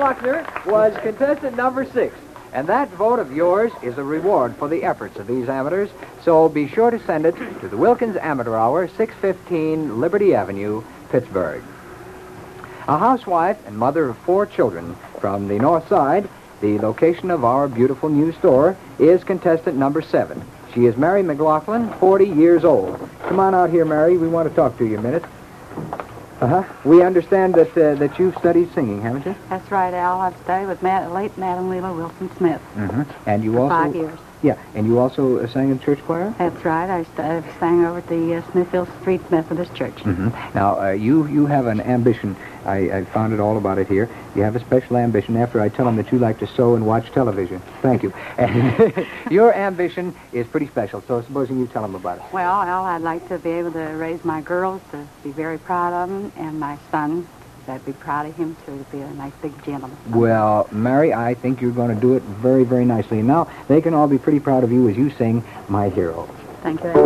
Gluckner was contestant number 6. And that vote of yours is a reward for the efforts of these amateurs. So be sure to send it to the Wilkins Amateur Hour, 615 Liberty Avenue, Pittsburgh. A housewife and mother of 4 children from the North Side, the location of our beautiful new store, is contestant number 7. She is Mary McLaughlin, 40 years old. Come on out here, Mary. We want to talk to you a minute. We understand that you've studied singing, haven't you? That's right, Al. I've studied with late Madam Leela Wilson Smith. And you for also 5 years. Yeah, and you also sang in church choir? That's right. I sang over at the Smithfield Street Methodist Church. Now, you have an ambition. I found it all about it here. You have a special ambition after I tell them that you like to sew and watch television. Thank you. And your ambition is pretty special, so supposing you tell them about it. Well, Al, I'd like to be able to raise my girls to be very proud of them, and my son, I'd be proud of him, too, to be a nice big gentleman. Well, Mary, I think you're going to do it very, very nicely. And now they can all be pretty proud of you as you sing My Hero. Thank you.